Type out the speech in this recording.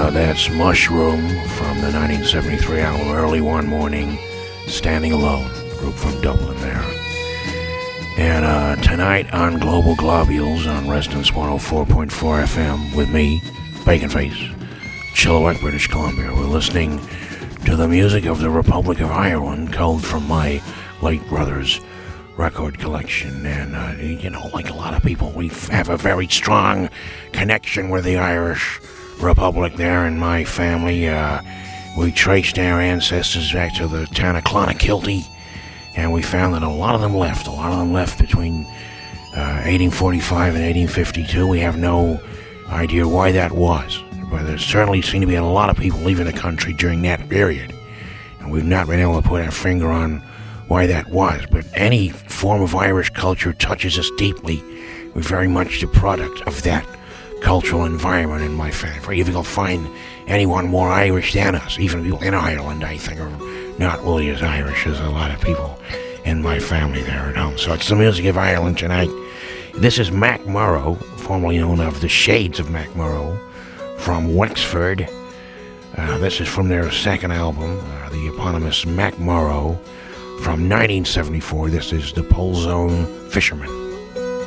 That's Mushroom from the 1973 album Early One Morning, Standing Alone, group from Dublin there. And tonight on Global Globules on Residence 104.4 FM with me, Baconface, Chilliwack, British Columbia. We're listening to the music of the Republic of Ireland, culled from my late brother's record collection. And, like a lot of people, we have a very strong connection with the Irish Republic there in my family. We traced our ancestors back to the town of Clonakilty, and we found that a lot of them left between 1845 and 1852. We have no idea why that was, but there certainly seemed to be a lot of people leaving the country during that period, and we've not been able to put our finger on why that was. But any form of Irish culture touches us deeply. We're very much the product of that cultural environment in my family. Very difficult to find anyone more Irish than us. Even people in Ireland, I think, are not really as Irish as a lot of people in my family there at home. So it's the music of Ireland tonight. This is Mac Morrow, formerly known as the Shades of Mac Morrow, from Wexford. This is from their second album, the eponymous Mac Morrow, from 1974. This is the Pole Zone Fisherman.